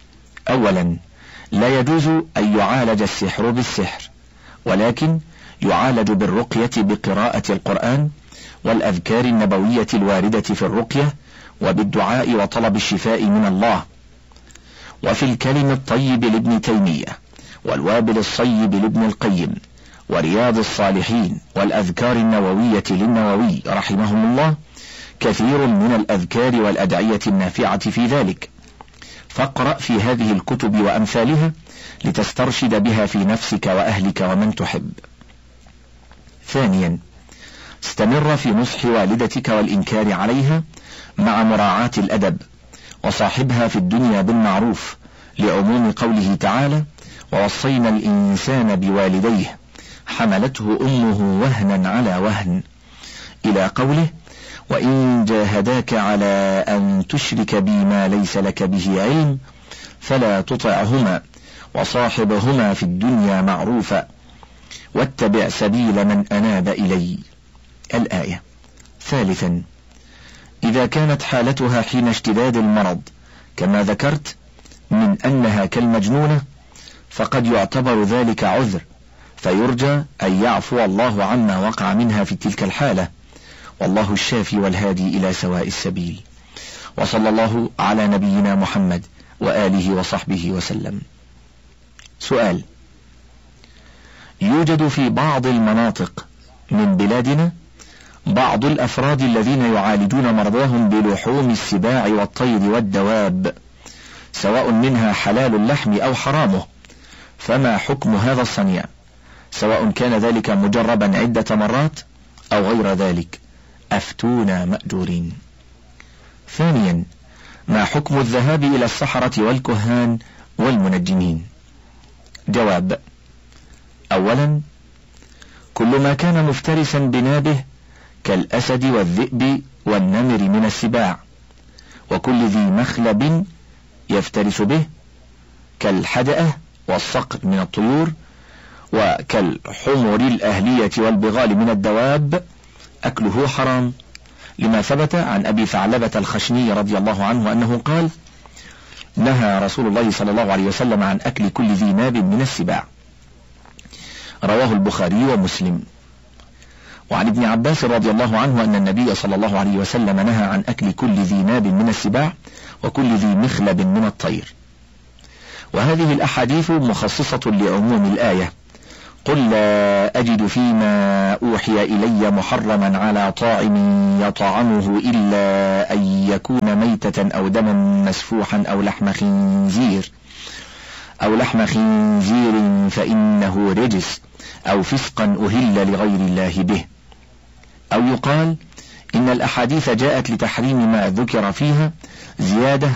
أولا، لا يجوز أن يعالج السحر بالسحر، ولكن يعالج بالرقية بقراءة القرآن والأذكار النبوية الواردة في الرقية، وبالدعاء وطلب الشفاء من الله، وفي الكلم الطيب لابن تيمية، والوابل الصيب لابن القيم، ورياض الصالحين، والأذكار النووية للنووي رحمهم الله كثير من الأذكار والأدعية النافعة في ذلك، فاقرأ في هذه الكتب وأمثالها لتسترشد بها في نفسك وأهلك ومن تحب. ثانيا، استمر في نصح والدتك والإنكار عليها مع مراعاة الأدب، وصاحبها في الدنيا بالمعروف، لعموم قوله تعالى: ووصينا الإنسان بوالديه حملته أمه وهنا على وهن، إلى قوله: وإن جاهداك على أن تشرك بي ما ليس لك به علم فلا تطعهما وصاحبهما في الدنيا معروفا واتبع سبيل من أناب إلي، الآية. ثالثا، إذا كانت حالتها حين اشتداد المرض كما ذكرت من أنها كالمجنونة، فقد يعتبر ذلك عذر، فيرجى أن يعفو الله عما وقع منها في تلك الحالة، والله الشافي والهادي إلى سواء السبيل. وصلى الله على نبينا محمد وآله وصحبه وسلم. سؤال: يوجد في بعض المناطق من بلادنا بعض الأفراد الذين يعالجون مرضاهم بلحوم السباع والطير والدواب، سواء منها حلال اللحم أو حرامه، فما حكم هذا الصنيع، سواء كان ذلك مجربا عدة مرات أو غير ذلك؟ أفتونا مأجورين. ثانيا، ما حكم الذهاب إلى السحرة والكهان والمنجمين؟ جواب: أولا، كل ما كان مفترسا بنابه كالأسد والذئب والنمر من السباع، وكل ذي مخلب يفترس به كالحدأة والصقر من الطيور، وكالحمر الأهلية والبغال من الدواب، أكله حرام، لما ثبت عن أبي ثعلبة الخشني رضي الله عنه أنه قال: نهى رسول الله صلى الله عليه وسلم عن أكل كل ذي ناب من السباع، رواه البخاري ومسلم. وعن ابن عباس رضي الله عنه أن النبي صلى الله عليه وسلم نهى عن أكل كل ذي ناب من السباع وكل ذي مخلب من الطير. وهذه الأحاديث مخصصة لعموم الآية: قل لا أجد فيما أوحي إلي محرما على طاعم يطعمه إلا أن يكون ميتة أو دما مسفوحا أو لحم خنزير أو لحم خنزير فإنه رجس أو فسقا أهل لغير الله به. أو يقال إن الأحاديث جاءت لتحريم ما ذكر فيها زيادة